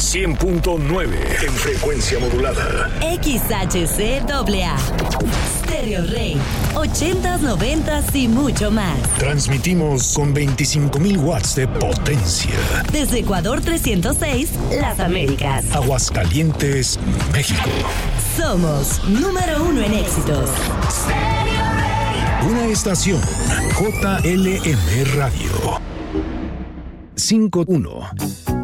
100.9 en frecuencia modulada. XHCAA. Stereo Rey. 80s, 90s y mucho más. Transmitimos con 25,000 watts de potencia. Desde Ecuador 306, Las Américas. Aguascalientes, México. Somos número 1 en éxitos. Una estación JLM Radio. 51.